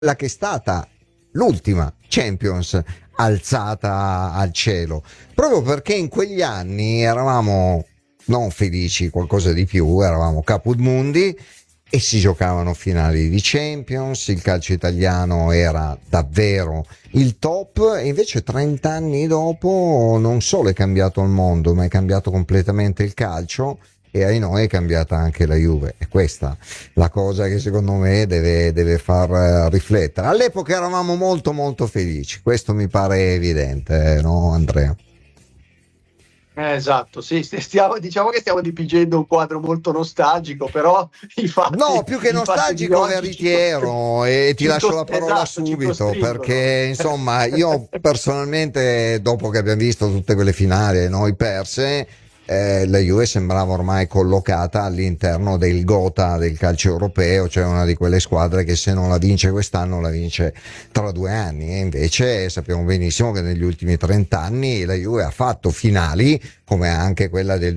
quella che è stata l'ultima Champions alzata al cielo, proprio perché in quegli anni eravamo non felici, qualcosa di più, eravamo caput mundi e si giocavano finali di Champions, il calcio italiano era davvero il top, e invece 30 anni dopo non solo è cambiato il mondo, ma è cambiato completamente il calcio, e ai noi è cambiata anche la Juve. E questa la cosa che secondo me deve far riflettere. All'epoca eravamo molto molto felici, questo mi pare evidente, no Andrea? Esatto, sì, diciamo che stiamo dipingendo un quadro molto nostalgico, però No, più che i fatti di nostalgico, oggi veritiero, e ti lascio la parola esatto, ci subito, costringono. perché insomma io personalmente, dopo che abbiamo visto tutte quelle finali e noi perse, la Juve sembrava ormai collocata all'interno del gotha del calcio europeo, cioè una di quelle squadre che se non la vince quest'anno la vince tra 2 anni, e invece sappiamo benissimo che negli ultimi 30 anni la Juve ha fatto finali come anche quella del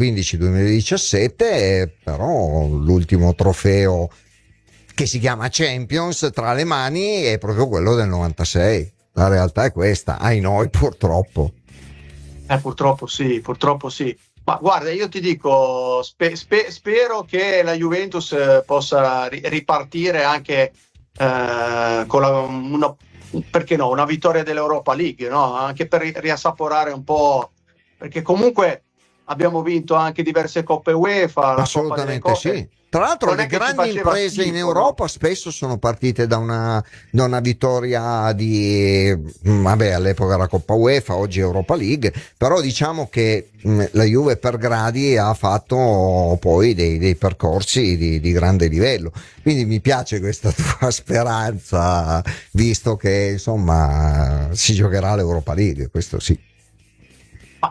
2015-2017, però l'ultimo trofeo che si chiama Champions tra le mani è proprio quello del 96. La realtà è questa, ai noi purtroppo. Purtroppo sì, purtroppo sì. Ma guarda, io ti dico, spero che la Juventus possa ripartire anche con perché no, una vittoria dell'Europa League, no? Anche per riassaporare un po', perché comunque abbiamo vinto anche diverse Coppe UEFA, la Coppa delle Assolutamente Coppe. sì. Tra l'altro Non le è che ci grandi faceva imprese in schifo, no? Europa spesso sono partite da una vittoria di, vabbè, all'epoca era Coppa UEFA, oggi Europa League, però diciamo che la Juve per gradi ha fatto poi dei percorsi di grande livello. Quindi mi piace questa tua speranza, visto che insomma si giocherà l'Europa League, questo sì. Ma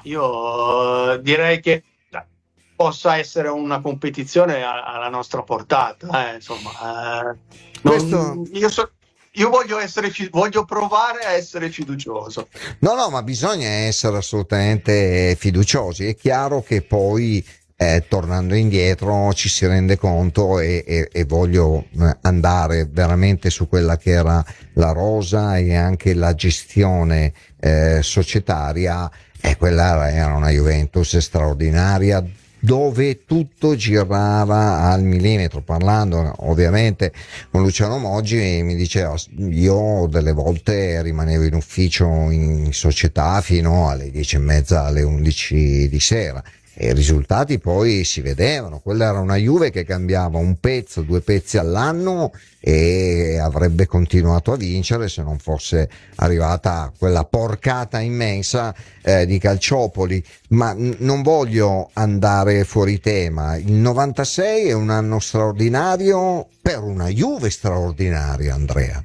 io direi che possa essere una competizione alla nostra portata, insomma, Questo io voglio provare a essere fiducioso. No, no, ma bisogna essere assolutamente fiduciosi. È chiaro che poi, tornando indietro, ci si rende conto, e voglio andare veramente su quella che era la rosa e anche la gestione societaria, e quella era una Juventus straordinaria, dove tutto girava al millimetro. Parlando ovviamente con Luciano Moggi, mi diceva: io delle volte rimanevo in ufficio in società fino alle 10:30, alle 11 di sera, e i risultati poi si vedevano. Quella era una Juve che cambiava un pezzo, due pezzi all'anno, e avrebbe continuato a vincere se non fosse arrivata quella porcata immensa di Calciopoli. Ma non voglio andare fuori tema. Il 96 è un anno straordinario per una Juve straordinaria, Andrea.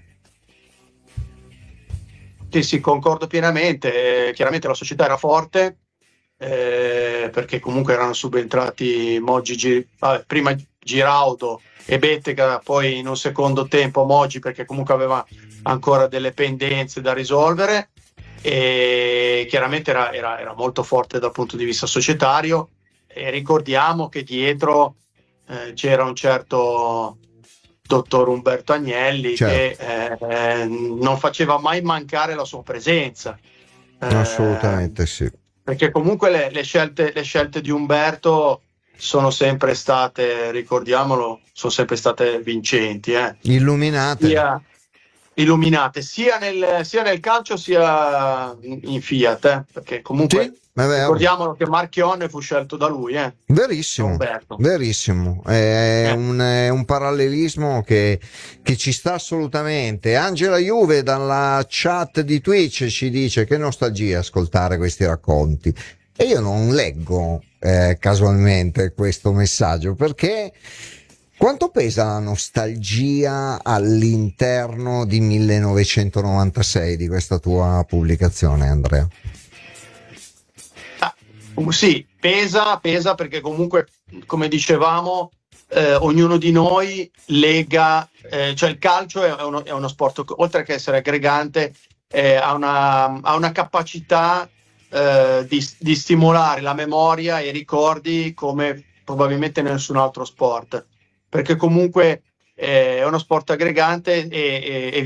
Sì, sì, concordo pienamente. Chiaramente la società era forte, perché comunque erano subentrati prima Giraudo e Bettega, poi in un secondo tempo Moggi, perché comunque aveva ancora delle pendenze da risolvere, e chiaramente era molto forte dal punto di vista societario, e ricordiamo che dietro c'era un certo dottor Umberto Agnelli che Certo, non faceva mai mancare la sua presenza, eh, assolutamente sì. perché comunque le scelte di Umberto sono sempre state, ricordiamolo, sono sempre state vincenti, Illuminate. sia illuminate sia nel calcio sia in Fiat, perché Sì, comunque è vero. ricordiamolo che Marchionne fu scelto da lui, da Verissimo, Umberto. verissimo, è Eh. un parallelismo che ci sta assolutamente. Angela Juve dalla chat di Twitch ci dice: che nostalgia ascoltare questi racconti. E io non leggo casualmente questo messaggio, perché quanto pesa la nostalgia all'interno di 1996 di questa tua pubblicazione, Andrea? Ah, sì, pesa perché comunque, come dicevamo, ognuno di noi lega, cioè il calcio è uno sport, oltre che essere aggregante, ha una capacità di stimolare la memoria e i ricordi come probabilmente nessun altro sport, perché comunque è uno sport aggregante e